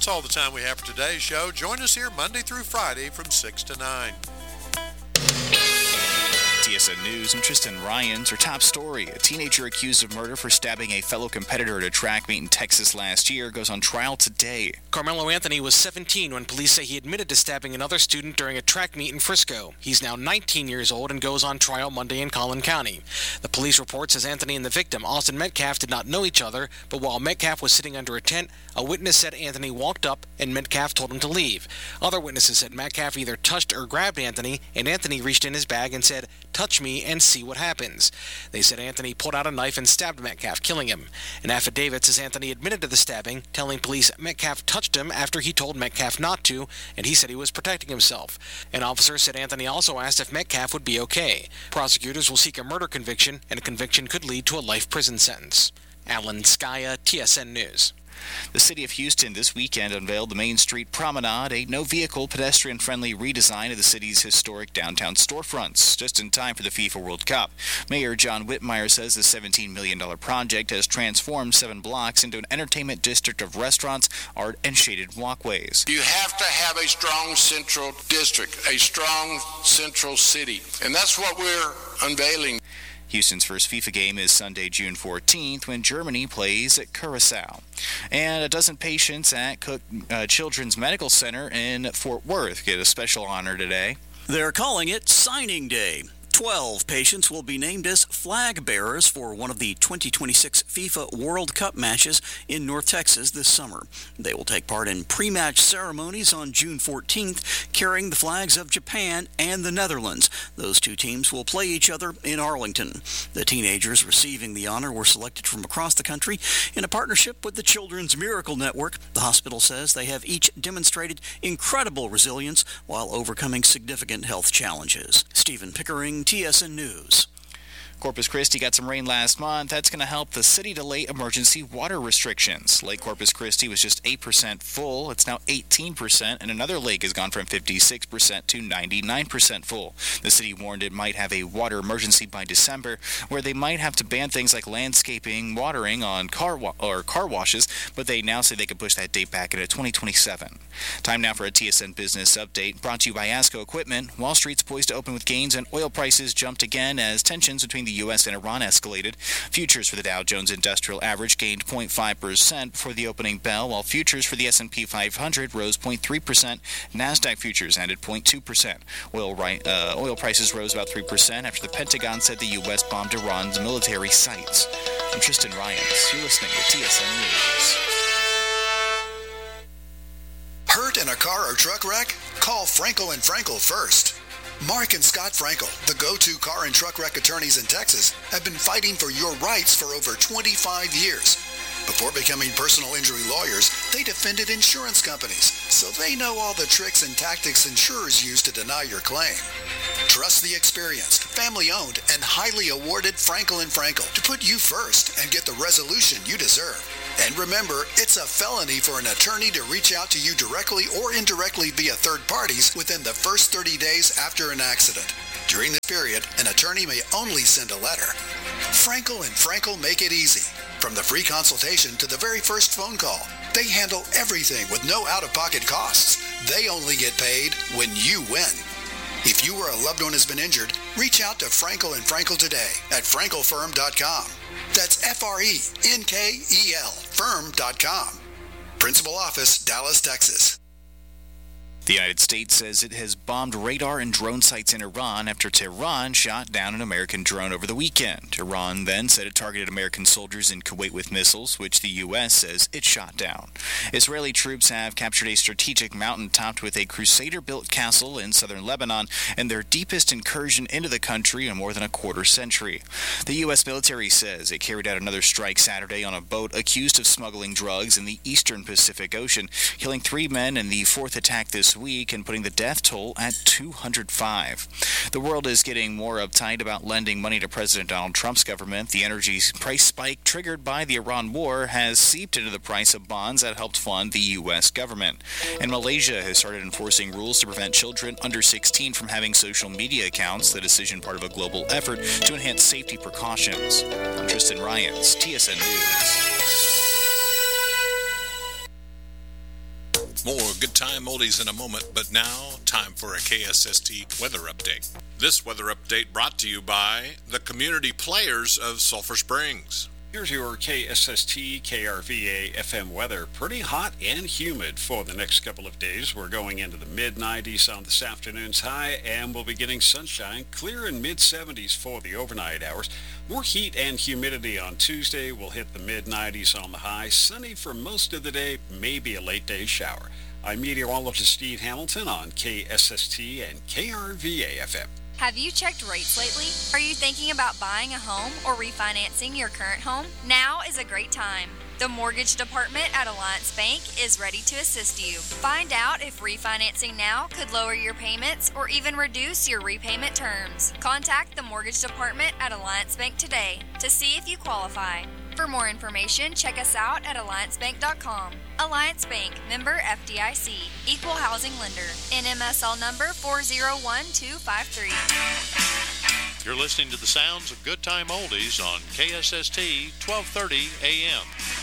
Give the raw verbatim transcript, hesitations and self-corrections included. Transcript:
That's all the time we have for today's show. Join us here Monday through Friday from six to nine. T S N News, I'm Tristan Ryans. Our top story, a teenager accused of murder for stabbing a fellow competitor at a track meet in Texas last year goes on trial today. Carmelo Anthony was seventeen when police say he admitted to stabbing another student during a track meet in Frisco. He's now nineteen years old and goes on trial Monday in Collin County. The police report says Anthony and the victim, Austin Metcalf, did not know each other, but while Metcalf was sitting under a tent, a witness said Anthony walked up and Metcalf told him to leave. Other witnesses said Metcalf either touched or grabbed Anthony, and Anthony reached in his bag and said, "Touch me and see what happens." They said Anthony pulled out a knife and stabbed Metcalf, killing him. An affidavit says Anthony admitted to the stabbing, telling police Metcalf touched him after he told Metcalf not to, and he said he was protecting himself. An officer said Anthony also asked if Metcalf would be okay. Prosecutors will seek a murder conviction, and a conviction could lead to a life prison sentence. Alan Skaya, T S N News. The city of Houston this weekend unveiled the Main Street Promenade, a no-vehicle, pedestrian-friendly redesign of the city's historic downtown storefronts, just in time for the FIFA World Cup. Mayor John Whitmire says the seventeen million dollars project has transformed seven blocks into an entertainment district of restaurants, art, and shaded walkways. You have to have a strong central district, a strong central city, and that's what we're unveiling. Houston's first FIFA game is Sunday, June fourteenth, when Germany plays at Curacao. And a dozen patients at Cook uh, Children's Medical Center in Fort Worth get a special honor today. They're calling it Signing Day. Twelve patients will be named as flag bearers for one of the twenty twenty-six FIFA World Cup matches in North Texas this summer. They will take part in pre-match ceremonies on June fourteenth, carrying the flags of Japan and the Netherlands. Those two teams will play each other in Arlington. The teenagers receiving the honor were selected from across the country in a partnership with the Children's Miracle Network. The hospital says they have each demonstrated incredible resilience while overcoming significant health challenges. Stephen Pickering, T S N News. Corpus Christi got some rain last month. That's going to help the city delay emergency water restrictions. Lake Corpus Christi was just eight percent full. It's now eighteen percent, and another lake has gone from fifty-six percent to ninety-nine percent full. The city warned it might have a water emergency by December, where they might have to ban things like landscaping, watering on car wa- or car washes, but they now say they could push that date back into twenty twenty-seven. Time now for a T S N Business Update, brought to you by ASCO Equipment. Wall Street's poised to open with gains, and oil prices jumped again as tensions between the U S and Iran escalated. Futures for the Dow Jones Industrial Average gained zero point five percent before the opening bell, while futures for the S and P five hundred rose zero point three percent. NASDAQ futures ended zero point two percent. Oil, right, uh, oil prices rose about three percent after the Pentagon said the U S bombed Iran's military sites. I'm Tristan Ryans. You're listening to T S N News. Hurt in a car or truck wreck? Call Frankel and Frankel first. Mark and Scott Frankel, the go-to car and truck wreck attorneys in Texas, have been fighting for your rights for over twenty-five years. Before becoming personal injury lawyers, they defended insurance companies, so they know all the tricks and tactics insurers use to deny your claim. Trust the experienced, family-owned, and highly awarded Frankel and Frankel to put you first and get the resolution you deserve. And remember, it's a felony for an attorney to reach out to you directly or indirectly via third parties within the first thirty days after an accident. During this period, an attorney may only send a letter. Frankel and Frankel make it easy. From the free consultation to the very first phone call, they handle everything with no out-of-pocket costs. They only get paid when you win. If you or a loved one has been injured, reach out to Frankel and Frankel today at frankel firm dot com. That's F R E N K E L firm dot com. Principal office, Dallas, Texas. The United States says it has bombed radar and drone sites in Iran after Tehran shot down an American drone over the weekend. Iran then said it targeted American soldiers in Kuwait with missiles, which the U S says it shot down. Israeli troops have captured a strategic mountain topped with a Crusader-built castle in southern Lebanon and their deepest incursion into the country in more than a quarter century. The U S military says it carried out another strike Saturday on a boat accused of smuggling drugs in the eastern Pacific Ocean, killing three men in the fourth attack this week and putting the death toll at two hundred five. The world is getting more uptight about lending money to President Donald Trump's government. The energy price spike triggered by the Iran war has seeped into the price of bonds that helped fund the U S government. And Malaysia has started enforcing rules to prevent children under sixteen from having social media accounts, the decision part of a global effort to enhance safety precautions. I'm Tristan Ryans, T S N News. More Good Time Oldies in a moment, but now, time for a K S S T weather update. This weather update brought to you by the community players of Sulphur Springs. Here's your K S S T K R V A F M weather. Pretty hot and humid for the next couple of days. We're going into the mid nineties on this afternoon's high, and we'll be getting sunshine, clear in mid seventies for the overnight hours. More heat and humidity on Tuesday. We'll hit the mid nineties on the high. Sunny for most of the day, maybe a late day shower. I'm meteorologist Steve Hamilton on K S S T and K R V A F M. Have you checked rates lately? Are you thinking about buying a home or refinancing your current home? Now is a great time. The Mortgage Department at Alliance Bank is ready to assist you. Find out if refinancing now could lower your payments or even reduce your repayment terms. Contact the Mortgage Department at Alliance Bank today to see if you qualify. For more information, check us out at alliance bank dot com. Alliance Bank, member F D I C, equal housing lender, N M S L number four zero one two five three. You're listening to the sounds of Good Time Oldies on K S S T twelve thirty A M.